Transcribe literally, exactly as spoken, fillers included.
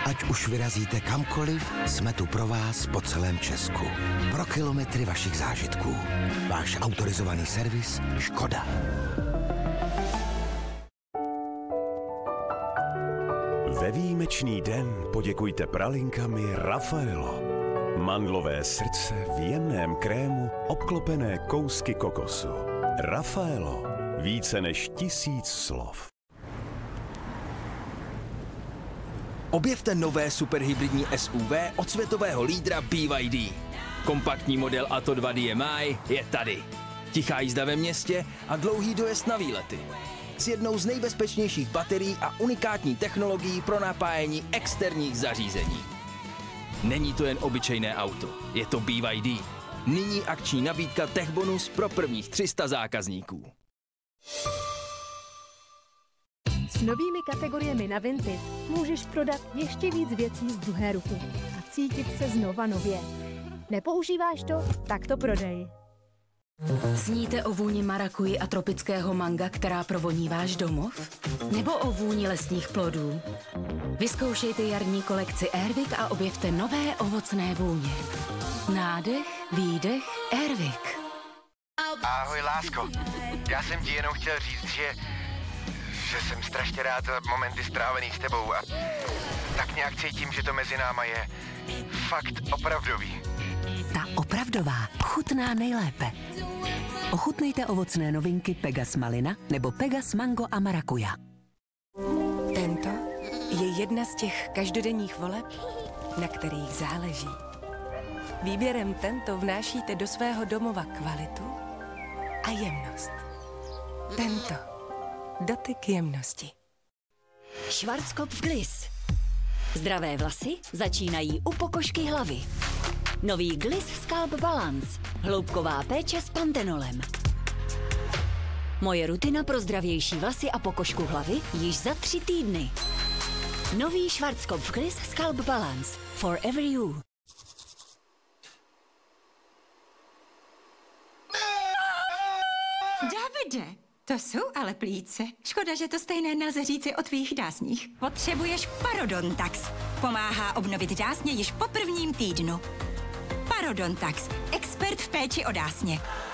Ať už vyrazíte kamkoliv, jsme tu pro vás po celém Česku. Pro kilometry vašich zážitků. Váš autorizovaný servis Škoda. Ve výjimečný den poděkujte pralinkami Raffaello. Mandlové srdce v jemném krému obklopené kousky kokosu. Raffaello. Více než tisíc slov. Objevte nové superhybridní S U V od světového lídra B Y D. Kompaktní model Atto dva D M I je tady. Tichá jízda ve městě a dlouhý dojezd na výlety. S jednou z nejbezpečnějších baterií a unikátní technologií pro napájení externích zařízení. Není to jen obyčejné auto, je to B Y D. Nyní akční nabídka Tech Bonus pro prvních tři sta zákazníků. S novými kategoriemi na Vinted můžeš prodat ještě víc věcí z druhé ruky a cítit se znova nově. Nepoužíváš to? Tak to prodej. Sníte o vůni marakuji a tropického manga, která provoní váš domov? Nebo o vůni lesních plodů? Vyzkoušejte jarní kolekci Airwick a objevte nové ovocné vůně. Nádech, výdech, Airwick. Ahoj, lásko. Já jsem ti jenom chtěl říct, že... že jsem strašně rád za momenty strávený s tebou a tak nějak cítím, že to mezi náma je fakt opravdový. Ta opravdová chutná nejlépe. Ochutnejte ovocné novinky Pegas Malina nebo Pegas Mango a Marakuja. Tento je jedna z těch každodenních voleb, na kterých záleží. Výběrem Tento vnášíte do svého domova kvalitu a jemnost. Tento. Dotyk jemnosti. Schwarzkopf Gliss. Zdravé vlasy začínají u pokožky hlavy. Nový Gliss Scalp Balance. Hloubková péče s pantenolem. Moje rutina pro zdravější vlasy a pokožku hlavy již za tři týdny. Nový Schwarzkopf Gliss Scalp Balance. Forever you. Davide, to jsou ale plíce. Škoda, že to stejné nelze říci o tvých dásních. Potřebuješ Parodontax. Pomáhá obnovit dásně již po prvním týdnu. Parodontax, expert v péči o dásně.